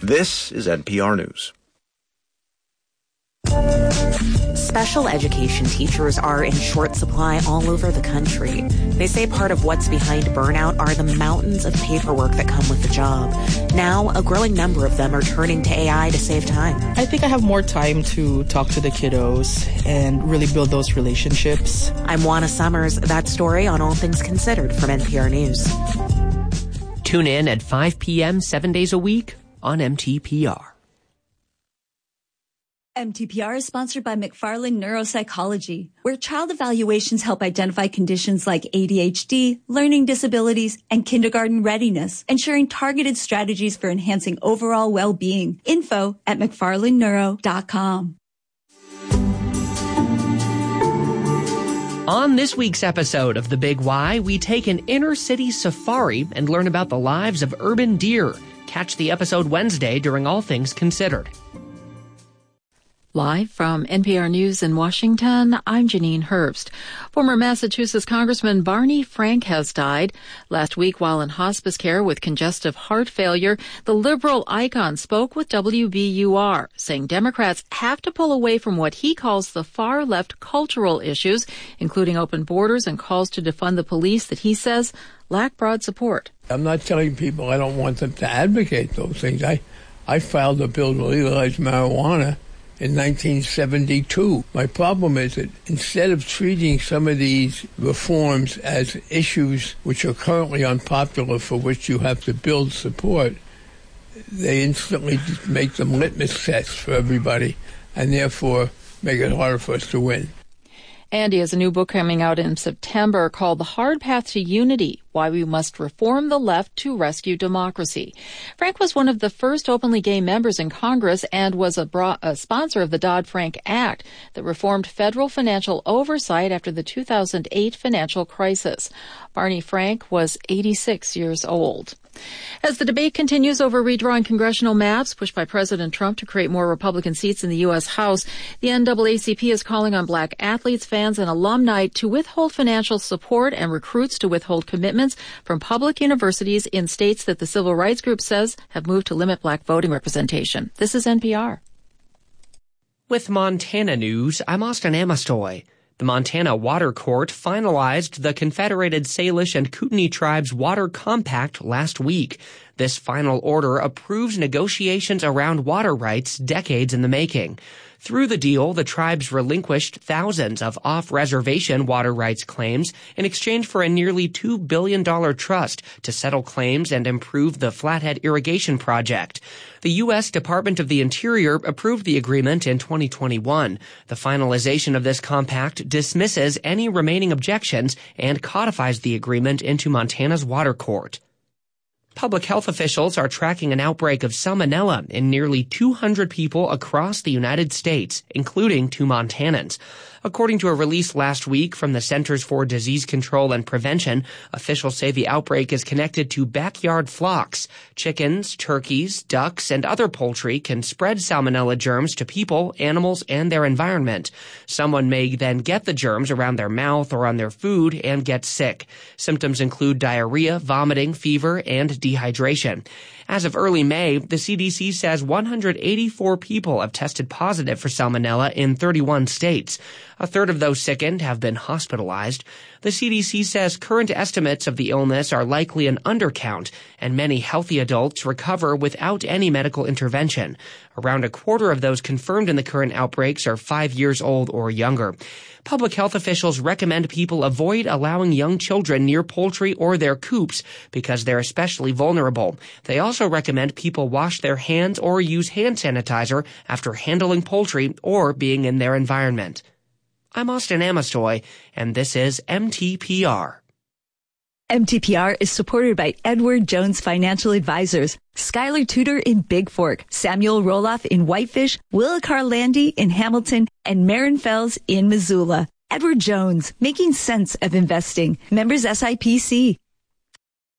This is NPR News. Special education teachers are in short supply all over the country. They say part of what's behind burnout are the mountains of paperwork that come with the job. Now, a growing number of them are turning to AI to save time. I think I have more time to talk to the kiddos and really build those relationships. I'm Juana Summers. That story on All Things Considered from NPR News. Tune in at 5 p.m. 7 days a week on MTPR. MTPR is sponsored by McFarland Neuropsychology, where child evaluations help identify conditions like ADHD, learning disabilities, and kindergarten readiness, ensuring targeted strategies for enhancing overall well-being. Info at McFarlandNeuro.com. On this week's episode of The Big Why, we take an inner-city safari and learn about the lives of urban deer. Catch the episode Wednesday during All Things Considered. Live from NPR News in Washington, I'm Janine Herbst. Former Massachusetts Congressman Barney Frank has died. Last week, while in hospice care with congestive heart failure, the liberal icon spoke with WBUR, saying Democrats have to pull away from what he calls the far-left cultural issues, including open borders and calls to defund the police that he says lack broad support. I'm not telling people I don't want them to advocate those things. I filed a bill to legalize marijuana in 1972. My problem is that instead of treating some of these reforms as issues which are currently unpopular for which you have to build support, they instantly just make them litmus tests for everybody and therefore make it harder for us to win. Andy has a new book coming out in September called The Hard Path to Unity, Why We Must Reform the Left to Rescue Democracy. Frank was one of the first openly gay members in Congress and was a sponsor of the Dodd-Frank Act that reformed federal financial oversight after the 2008 financial crisis. Barney Frank was 86 years old. As the debate continues over redrawing congressional maps pushed by President Trump to create more Republican seats in the U.S. House, the NAACP is calling on black athletes, fans, and alumni to withhold financial support and recruits to withhold commitments from public universities in states that the civil rights group says have moved to limit black voting representation. This is NPR. With Montana news, I'm Austin Amestoy. The Montana Water Court finalized the Confederated Salish and Kootenai Tribes Water Compact last week. This final order approves negotiations around water rights decades in the making. Through the deal, the tribes relinquished thousands of off-reservation water rights claims in exchange for a nearly $2 billion trust to settle claims and improve the Flathead Irrigation Project. The U.S. Department of the Interior approved the agreement in 2021. The finalization of this compact dismisses any remaining objections and codifies the agreement into Montana's water court. Public health officials are tracking an outbreak of salmonella in nearly 200 people across the United States, including 2 Montanans. According to a release last week from the Centers for Disease Control and Prevention, officials say the outbreak is connected to backyard flocks. Chickens, turkeys, ducks, and other poultry can spread salmonella germs to people, animals, and their environment. Someone may then get the germs around their mouth or on their food and get sick. Symptoms include diarrhea, vomiting, fever, and dehydration. As of early May, the CDC says 184 people have tested positive for salmonella in 31 states. A third of those sickened have been hospitalized. The CDC says current estimates of the illness are likely an undercount, and many healthy adults recover without any medical intervention. Around a quarter of those confirmed in the current outbreaks are 5 years old or younger. Public health officials recommend people avoid allowing young children near poultry or their coops because they're especially vulnerable. They also recommend people wash their hands or use hand sanitizer after handling poultry or being in their environment. I'm Austin Amestoy, and this is MTPR. MTPR is supported by Edward Jones Financial Advisors, Skylar Tudor in Big Fork, Samuel Roloff in Whitefish, Willa Carlandi in Hamilton, and Marin Fells in Missoula. Edward Jones, making sense of investing. Members SIPC.